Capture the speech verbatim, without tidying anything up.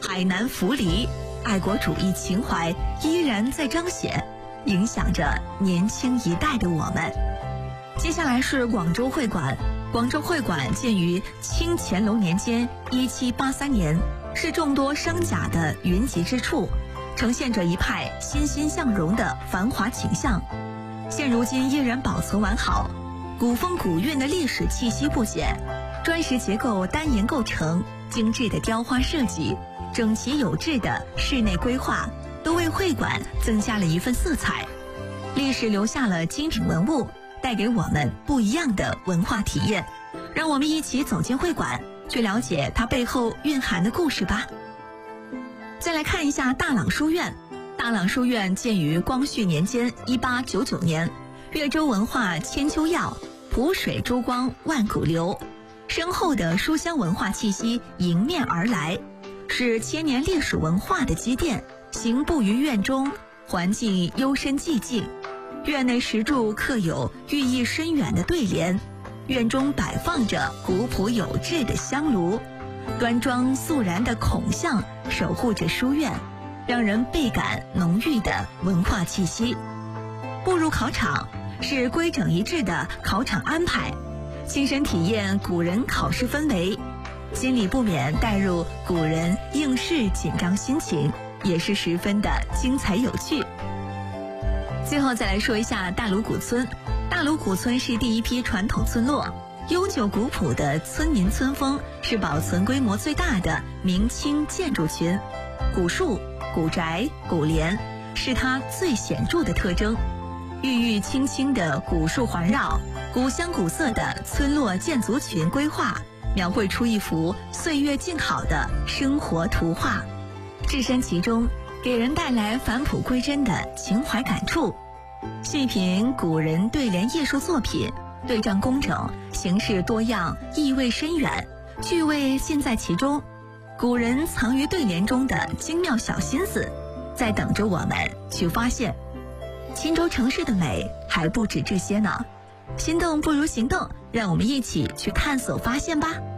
海南浮离，爱国主义情怀依然在彰显，影响着年轻一代的我们。接下来是广州会馆。广州会馆建于清乾隆年间一七八三年，是众多商贾的云集之处，呈现着一派欣欣向荣的繁华景象。现如今依然保存完好，古风古韵的历史气息不减，砖石结构单檐构成，精致的雕花设计，整齐有致的室内规划，都为会馆增加了一份色彩。历史留下了精品文物，带给我们不一样的文化体验。让我们一起走进会馆，去了解它背后蕴含的故事吧。再来看一下大朗书院。大朗书院建于光绪年间一八九九年，越州文化千秋耀，浦水珠光万古流，深厚的书香文化气息迎面而来，是千年历史文化的积淀。行步于院中，环境幽深寂静，院内石柱刻有寓意深远的对联，院中摆放着古朴有致的香炉，端庄肃然的孔像守护着书院，让人倍感浓郁的文化气息。步入考场，是规整一致的考场安排，亲身体验古人考试氛围，心里不免带入古人应试紧张心情，也是十分的精彩有趣。最后再来说一下大鲁古村。大鲁古村是第一批传统村落，悠久古朴的村民村风是保存规模最大的明清建筑群，古树、古宅、古联是它最显著的特征。郁郁青青的古树环绕，古香古色的村落建筑群规划，描绘出一幅岁月静好的生活图画，置身其中，给人带来返璞归真的情怀感触。细品古人对联艺术作品，对仗工整，形式多样，意味深远，趣味尽在其中。古人藏于对联中的精妙小心思，在等着我们去发现。钦州城市的美还不止这些呢，心动不如行动，让我们一起去探索发现吧。